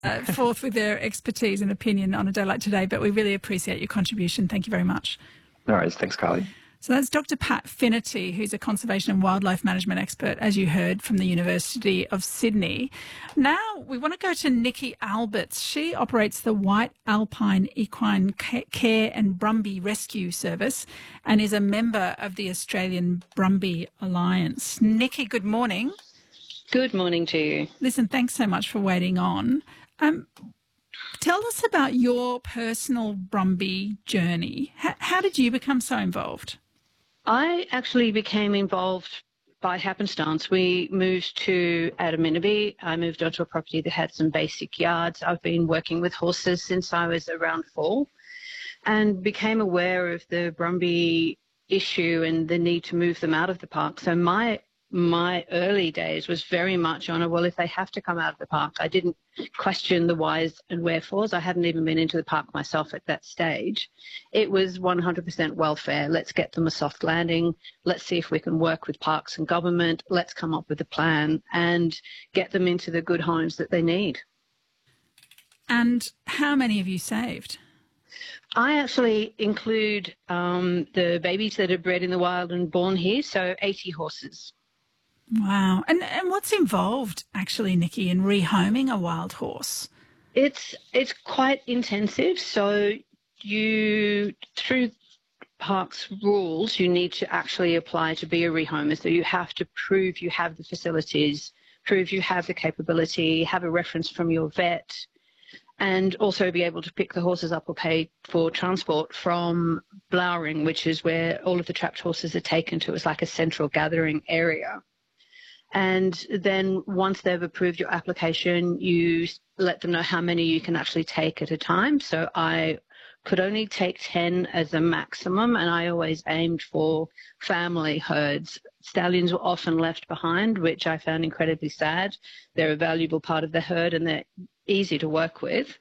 forth with their expertise and opinion on a day like today, but we really appreciate your contribution. Thank you very much. No worries. Thanks, Carly. So that's Dr. Pat Finnerty, who's a conservation and wildlife management expert, as you heard, from the University of Sydney. Now we want to go to Nikki Alberts. She operates the White Alpine Equine Care and Brumby Rescue Service and is a member of the Australian Brumby Alliance. Nikki, good morning. Good morning to you. Listen, thanks so much for waiting on. Tell us about your personal Brumby journey. How did you become so involved? I actually became involved by happenstance. We moved to Adaminaby. I moved onto a property that had some basic yards. I've been working with horses since I was around 4 and became aware of the Brumby issue and the need to move them out of the park. So my early days was very much on well, if they have to come out of the park. I didn't question the whys and wherefores. I hadn't even been into the park myself at that stage. It was 100% welfare. Let's get them a soft landing. Let's see if we can work with parks and government. Let's come up with a plan and get them into the good homes that they need. And how many have you saved? I actually include the babies that are bred in the wild and born here, so 80 horses. Wow. And what's involved, actually, Nikki, in rehoming a wild horse? It's quite intensive. So through parks rules, you need to actually apply to be a rehomer. So you have to prove you have the facilities, prove you have the capability, have a reference from your vet, and also be able to pick the horses up or pay for transport from Blowering, which is where all of the trapped horses are taken to. It's like a central gathering area. And then once they've approved your application, you let them know how many you can actually take at a time. So I could only take 10 as a maximum, and I always aimed for family herds. Stallions were often left behind, which I found incredibly sad. They're a valuable part of the herd and they're easy to work with.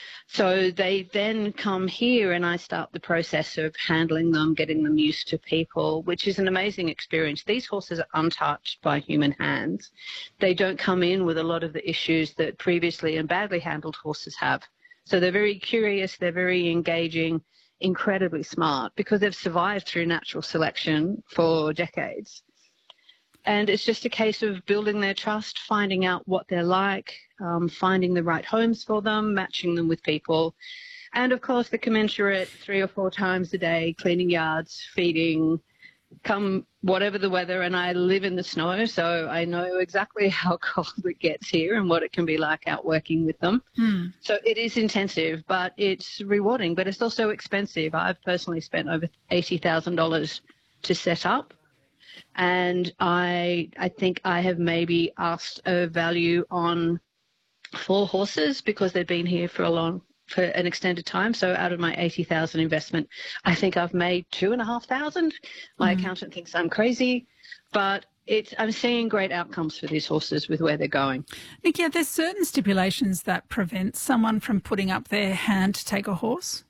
So they then come here and I start the process of handling them, getting them used to people, which is an amazing experience. These horses are untouched by human hands. They don't come in with a lot of the issues that previously and badly handled horses have. So they're very curious, they're very engaging, incredibly smart because they've survived through natural selection for decades. And it's just a case of building their trust, finding out what they're like, finding the right homes for them, matching them with people. And, of course, the commensurate 3 or 4 times a day, cleaning yards, feeding, come whatever the weather. And I live in the snow, so I know exactly how cold it gets here and what it can be like out working with them. So it is intensive, but it's rewarding. But it's also expensive. I've personally spent over $80,000 to set up. And I think I have maybe asked a value on 4 horses because they've been here for an extended time. So out of my $80,000 investment, I think I've made $2,500. My accountant thinks I'm crazy, but I'm seeing great outcomes for these horses with where they're going. Nikki, there's certain stipulations that prevent someone from putting up their hand to take a horse?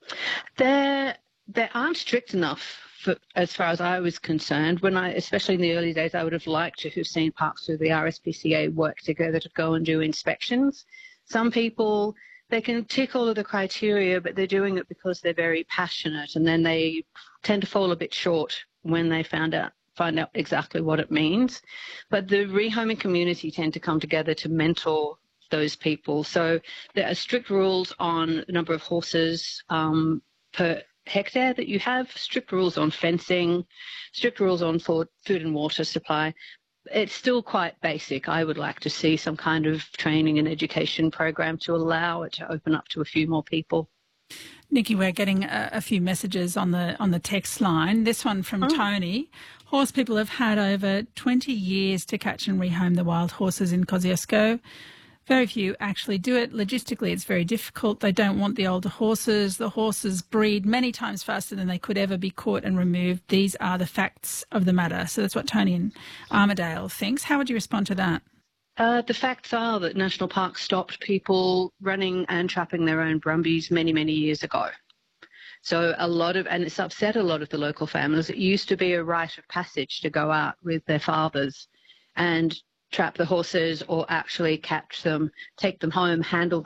They aren't strict enough. As far as I was concerned, especially in the early days, I would have liked to have seen parks through the RSPCA work together to go and do inspections. Some people, they can tick all of the criteria, but they're doing it because they're very passionate, and then they tend to fall a bit short when they find out exactly what it means. But the rehoming community tend to come together to mentor those people. So there are strict rules on the number of horses per hectare that you have, strict rules on fencing, strict rules on food and water supply. It's still quite basic. I would like to see some kind of training and education program to allow it to open up to a few more people. Nikki, we're getting a few messages on the text line. This one from Tony. Horse people have had over 20 years to catch and rehome the wild horses in Kosciuszko. Very few actually do it. Logistically, it's very difficult. They don't want the older horses. The horses breed many times faster than they could ever be caught and removed. These are the facts of the matter. So that's what Tony in Armidale thinks. How would you respond to that? The facts are that National Park stopped people running and trapping their own brumbies many, many years ago. So and it's upset a lot of the local families. It used to be a rite of passage to go out with their fathers and trap the horses or actually catch them, take them home, handle